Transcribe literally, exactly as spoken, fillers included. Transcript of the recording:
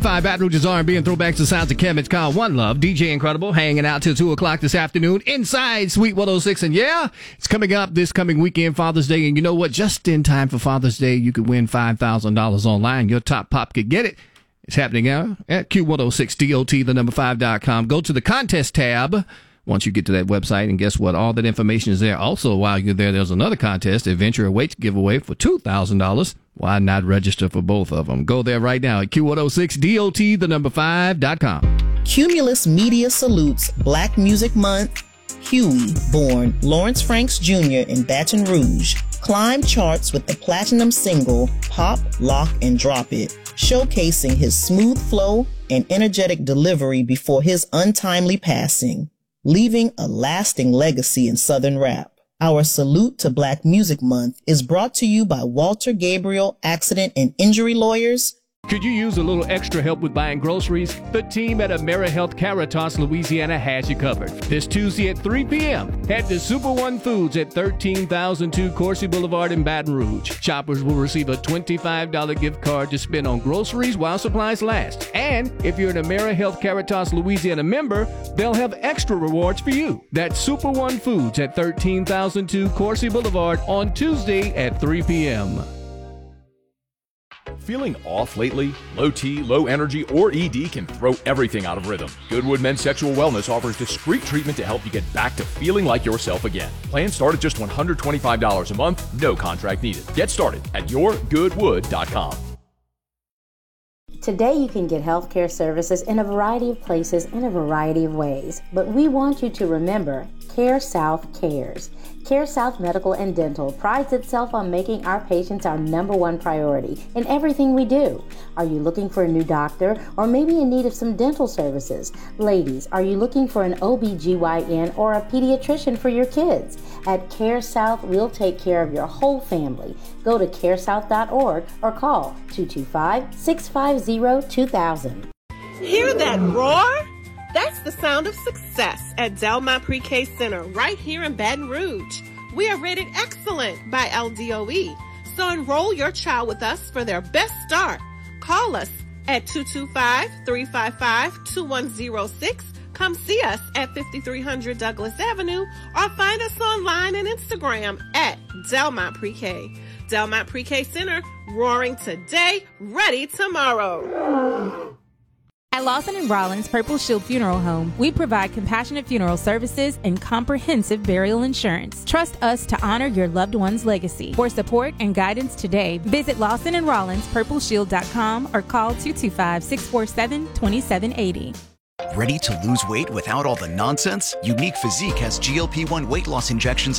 Five Baton Rouge's R and B and throwbacks to sounds of Kim. It's called One Love. D J Incredible hanging out till two o'clock this afternoon inside Sweet one oh six. And yeah, it's coming up this coming weekend, Father's Day. And you know what? Just in time for Father's Day, you could win five thousand dollars online. Your top pop could get it. It's happening now at Q one oh six dot the number five dot com. Go to the contest tab once you get to that website, and guess what? All that information is there. Also, while you're there, there's another contest, Adventure Awaits giveaway for two thousand dollars. Why not register for both of them? Go there right now at Q one oh six dot the number five dot com. Cumulus Media salutes Black Music Month. Huey, born Lawrence Franks Junior in Baton Rouge, climbed charts with the platinum single Pop, Lock, and Drop It, showcasing his smooth flow and energetic delivery before his untimely passing, leaving a lasting legacy in Southern rap. Our salute to Black Music Month is brought to you by Walter Gabriel Accident and Injury Lawyers. Could you use a little extra help with buying groceries? The team at AmeriHealth Caritas, Louisiana has you covered. This Tuesday at three p.m., head to Super One Foods at thirteen thousand two Coursey Boulevard in Baton Rouge. Shoppers will receive a twenty-five dollars gift card to spend on groceries while supplies last. And if you're an AmeriHealth Caritas Louisiana member, they'll have extra rewards for you. That's Super One Foods at thirteen thousand two Coursey Boulevard on Tuesday at three p.m. Feeling off lately? Low T, low energy, or E D can throw everything out of rhythm. Goodwood Men's Sexual Wellness offers discreet treatment to help you get back to feeling like yourself again. Plans start at just one hundred twenty-five dollars a month, no contract needed. Get started at your goodwood dot com. Today you can get healthcare services in a variety of places in a variety of ways, but we want you to remember CareSouth cares. CareSouth Medical and Dental prides itself on making our patients our number one priority in everything we do. Are you looking for a new doctor or maybe in need of some dental services? Ladies, are you looking for an O B G Y N or a pediatrician for your kids? At CareSouth, we'll take care of your whole family. Go to care south dot org or call two two five, six five zero, two thousand. Hear that roar? That's the sound of success at Delmont Pre-K Center right here in Baton Rouge. We are rated excellent by L D O E, so enroll your child with us for their best start. Call us at two two five, three five five, two one zero six. Come see us at fifty-three hundred Douglas Avenue or find us online and Instagram at Delmont Pre-K. Delmont Pre-K Center, roaring today, ready tomorrow. At Lawson and Rollins Purple Shield Funeral Home, we provide compassionate funeral services and comprehensive burial insurance. Trust us to honor your loved one's legacy. For support and guidance today, visit Lawson and Rollins Purple Shield dot com or call two two five, six four seven, two seven eight zero. Ready to lose weight without all the nonsense? Unique Physique has G L P one weight loss injections